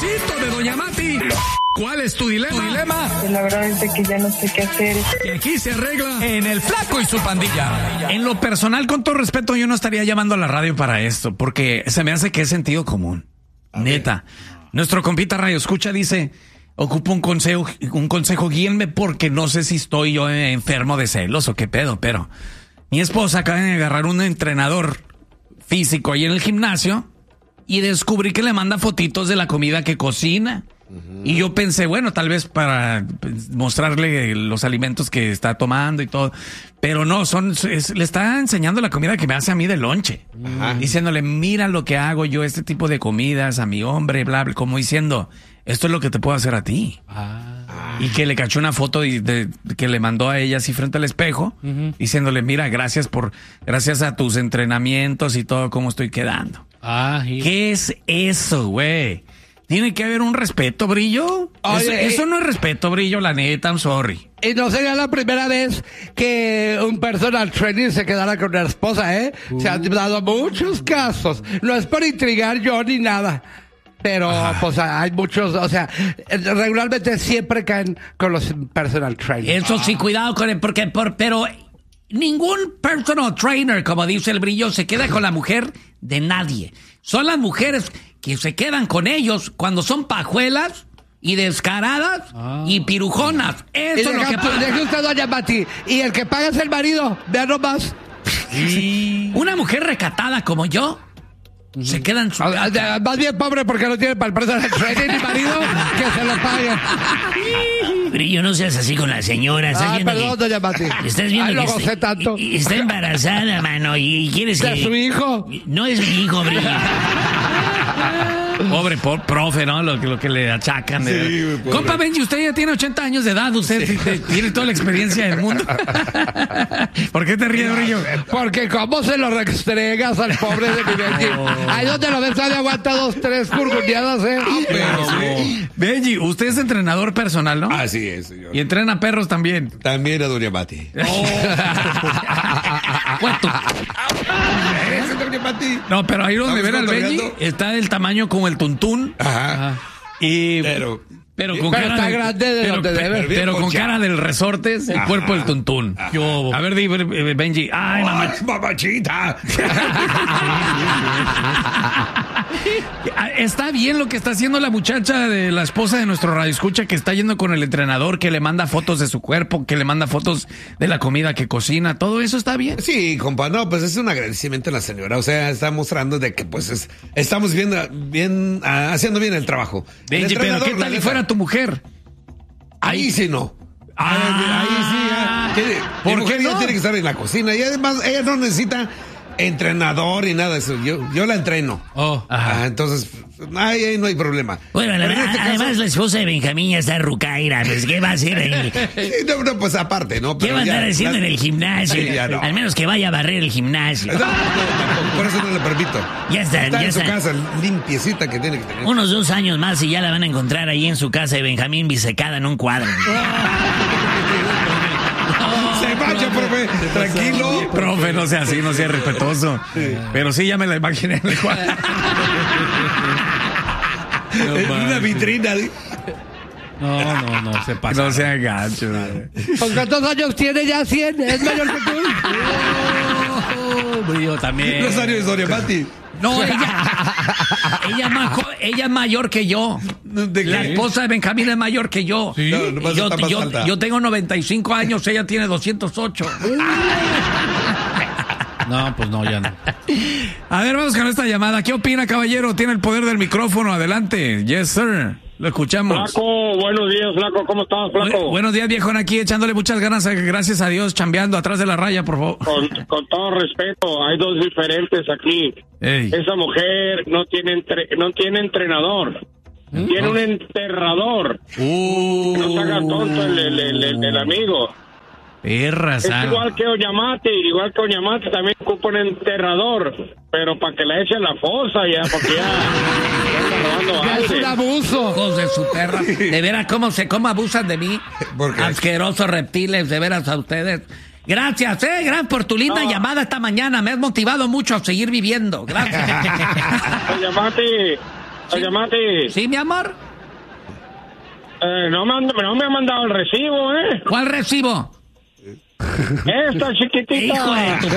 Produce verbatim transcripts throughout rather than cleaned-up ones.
Diosito de Doña Mati. ¿Cuál es tu dilema? ¿Tu dilema? Pues la verdad es que ya no sé qué hacer. Y aquí se arregla en El Flaco y su pandilla. En lo personal, con todo respeto, yo no estaría llamando a la radio para esto, porque se me hace que es sentido común. Neta. Nuestro compita Radio Escucha dice, ocupo un consejo, un consejo, guíenme porque no sé si estoy yo enfermo de celos o qué pedo, pero mi esposa acaba de agarrar un entrenador físico ahí en el gimnasio y descubrí que le manda fotitos de la comida que cocina. Uh-huh. Y yo pensé, bueno, tal vez para mostrarle los alimentos que está tomando y todo. Pero no, son es, le está enseñando la comida que me hace a mí de lonche. Uh-huh. Diciéndole, mira lo que hago yo, este tipo de comidas a mi hombre, bla, bla. Como diciendo, esto es lo que te puedo hacer a ti. Ah. Y que le cachó una foto de, de, de, que le mandó a ella así frente al espejo, uh-huh. diciéndole, mira, gracias por, gracias a tus entrenamientos y todo, cómo estoy quedando. Ah, sí. ¿Qué es eso, güey? Tiene que haber un respeto, Brillo. Oye, eso, eso no es respeto, Brillo, la neta, I'm sorry. Y no sería la primera vez que un personal trainer se quedara con una esposa, ¿eh? Uh. Se han dado muchos casos. No es por intrigar yo ni nada. Pero, ah. pues, hay muchos, o sea, regularmente siempre caen con los personal trainers. Eso sí, cuidado con él, porque, por, pero ningún personal trainer, como dice el Brillo, se queda con la mujer de nadie. Son las mujeres que se quedan con ellos cuando son pajuelas y descaradas ah. y pirujonas. Eso es lo que pasa. Deje usted, Doña Mati. Y el que paga es el marido. Vean nomás. Sí. Una mujer recatada como yo se queda en su casa. Más bien pobre porque no tiene para el personal trainer ni marido que se lo paguen. Brillo, no seas así con la señora. Ah, perdón, Doña Mati. Estás viendo Ay, que lo gocé está, tanto. Está embarazada, mano, y quieres ¿De que... su hijo? No es mi hijo, Brillo. Pobre por, profe, ¿no? Lo, lo que le achacan. De... Sí, compa Benji, usted ya tiene ochenta años de edad. Usted sí. tiene toda la experiencia del mundo. ¿Por qué te ríes, Brillo? Porque cómo se lo restregas al pobre de mi Benji. Oh. Ahí donde lo ves, sale aguanta dos, tres curguneadas, ¿eh? Ah, pero, sí. Benji, usted es entrenador personal, ¿no? Así es, señor. Y entrena perros también. También a Doña Mati. Oh. No, pero ahí donde ven al Benji está del tamaño como el tuntún. Ajá. Ajá. Y pero, pero con pero cara está de, grande de pero, donde pero, debe. Pero con cara del resortes, el ajá, cuerpo del tuntún. Yo, a ver, di, Benji. Ay, mamá. Mamachita. Está bien lo que está haciendo la muchacha de la esposa de nuestro radioescucha, que está yendo con el entrenador, que le manda fotos de su cuerpo, que le manda fotos de la comida que cocina. Todo eso está bien. Sí, compa, no, pues es un agradecimiento a la señora. O sea, está mostrando de que pues es, estamos bien, bien, uh, haciendo bien el trabajo. Benji, pero ¿qué tal si fuera tu mujer? Ahí, ahí sí no. Ah, ahí sí, ya. Tiene, ¿Por mi mujer qué no? Ya tiene que estar en la cocina. Y además, ella no necesita entrenador y nada de eso. Yo, yo la entreno. Oh, ajá. Ah, entonces, ahí, ahí no hay problema. Bueno, la, este además caso, la esposa de Benjamín ya está rucaira. Pues, ¿qué va a hacer ahí? Sí, no, no, pues aparte, ¿no? Pero ¿qué va a andar haciendo la, en el gimnasio? Sí, no. Al menos que vaya a barrer el gimnasio. No, no, tampoco, por eso no le permito. Ya está, está ya en está. su casa, limpiecita que tiene que tener. Unos dos años más y ya la van a encontrar ahí en su casa de Benjamín bisecada en un cuadro. Se vaya, profe, tranquilo. Profe, no sea así, no sea respetuoso. Sí. Pero sí, ya me la imaginé en el cuadro. No, en una vitrina. No, no, no, se pasa. No sea gacho. ¿Con cuántos años tiene ya? cien, es mayor que tú. Oh, yo también. Los años de Doña Mati. No, ella, ella, es majo, ella es mayor que yo. La esposa de Benjamín es mayor que yo. ¿Sí? No, no yo, yo, yo tengo noventa y cinco años, ella tiene doscientos ocho. No, pues no, ya no. A ver, vamos con esta llamada. ¿Qué opina, caballero? Tiene el poder del micrófono. Adelante. Yes, sir. Lo escuchamos. Flaco, buenos días, Flaco. ¿Cómo estás, Flaco? Bu- buenos días, viejón, aquí echándole muchas ganas. Gracias a Dios, chambeando atrás de la raya, por favor. Con, con todo respeto, hay dos diferentes aquí. Ey. Esa mujer no tiene entre, no tiene entrenador. ¿Mm? Tiene un enterrador. Uh. No se haga tonto el, el, el, el, el amigo. Perra, es igual que Oñamate, igual que Oñamate también ocupa un enterrador, pero para que la eche en la fosa ya, porque ya, ya, ya es un abuso. Hijos de su perra. De veras, ¿cómo se cómo abusan de mí? Asquerosos reptiles, de veras a ustedes. Gracias, eh, gracias por tu linda no. llamada esta mañana. Me has motivado mucho a seguir viviendo. Gracias. Oñamate, Oye, Mati. Sí, mi amor. Eh, no, me han, no me ha mandado el recibo, ¿eh? ¿Cuál recibo? Esta chiquitita. Hijo de tu...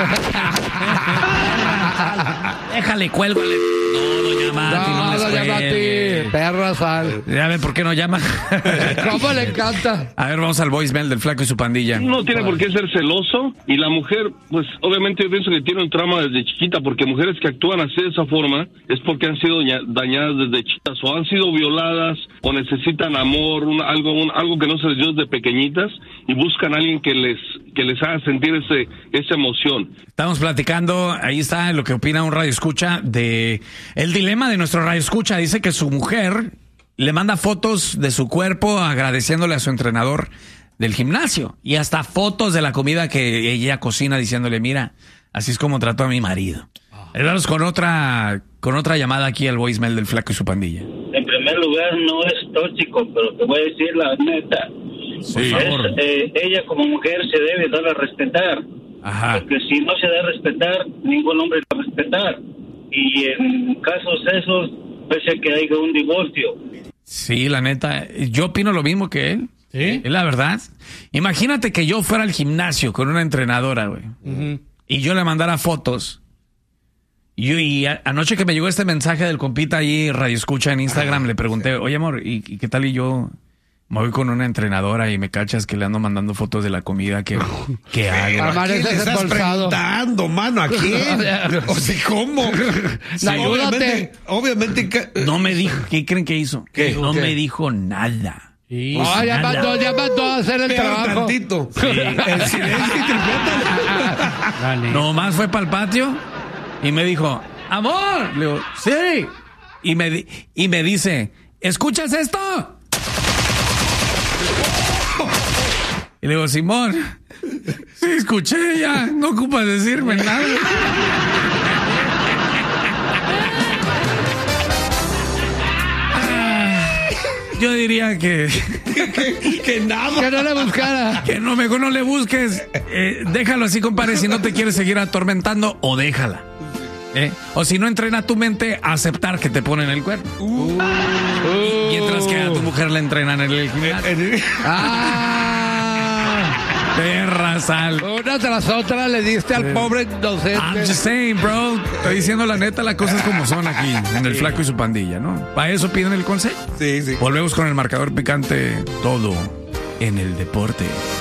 Déjale, cuélgale. No, doña Mati, no, no doña Mati, perra sal. Ya ven por qué no llama. ¿Cómo le encanta? A ver, vamos al voicemail del Flaco y su pandilla. No tiene por qué ser celoso y la mujer, pues obviamente yo pienso que tiene un trauma desde chiquita, porque mujeres que actúan así de esa forma es porque han sido dañadas desde chiquitas o han sido violadas o necesitan amor, un, algo un, algo que no se les dio desde pequeñitas y buscan a alguien que les que les haga sentir ese esa emoción. Estamos platicando, ahí está lo que opina un radioescucha de el dilema de nuestro radioescucha. Dice que su mujer le manda fotos de su cuerpo agradeciéndole a su entrenador del gimnasio y hasta fotos de la comida que ella cocina diciéndole, mira, así es como trato a mi marido. Vamos con otra con otra llamada aquí al voicemail del Flaco y su pandilla. En primer lugar, no es tóxico, pero te voy a decir la neta. Sí, es, eh, ella como mujer se debe dar a respetar. Ajá. Porque si no se da a respetar, ningún hombre va a respetar. Y en casos esos, pese a que haya un divorcio. Sí, la neta, yo opino lo mismo que él. ¿Sí? Es la verdad. Imagínate que yo fuera al gimnasio con una entrenadora, güey. Uh-huh. Y yo le mandara fotos. Y, y a, anoche que me llegó este mensaje del compita ahí, Radio Escucha en Instagram, le pregunté, oye amor, ¿y, y qué tal? Y yo me voy con una entrenadora y me cachas que le ando mandando fotos de la comida que, que hago. ¿A quién le estás preguntando, mano? ¿A quién? O sea, ¿cómo? Sí, obviamente, obviamente que... No me dijo, ¿qué creen que hizo? ¿Qué? No ¿Qué? me dijo nada. Sí. Oh, ya mandó, ya mandó a hacer el Pero trabajo. tantito. Sí. El silencio interpreta. Nomás fue para el patio y me dijo, amor. Le digo, sí. Y me, di- y me dice, ¿escuchas esto? Y le digo, Simón, sí, escuché ya, no ocupas decirme nada. Ah, yo diría que... que, que nada. Que no le buscara. Que no, mejor no le busques. Eh, déjalo así, compadre, si no te quieres seguir atormentando, o déjala. ¿Eh? O si no, entrena tu mente a aceptar que te ponen el cuerno. Uh. Mientras que a tu mujer le entrenan en el gimnasio. Ah, Perra sal. una tras otra le diste al pobre inocente. I'm just saying, bro. Estoy diciendo la neta, las cosas como son aquí, en el Flaco y su pandilla, ¿no? Para eso piden el consejo. Sí, sí. Volvemos con el marcador picante, todo en el deporte.